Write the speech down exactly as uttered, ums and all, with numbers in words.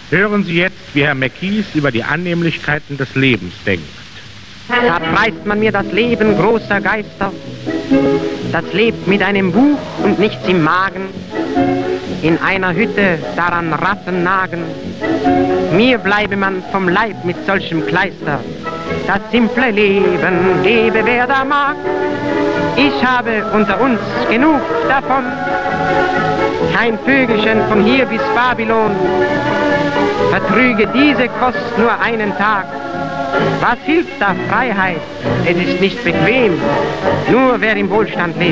Hören Sie jetzt, wie Herr Mackies über die Annehmlichkeiten des Lebens denkt. Da preist man mir das Leben großer Geister, das lebt mit einem Buch und nichts im Magen, in einer Hütte daran Ratten nagen. Mir bleibe man vom Leib mit solchem Kleister, das simple Leben lebe wer da mag. Ich habe unter uns genug davon, kein Vögelchen von hier bis Babylon vertrüge diese Kost nur einen Tag. Was hilft da Freiheit? Es ist nicht bequem, nur wer im Wohlstand lebt.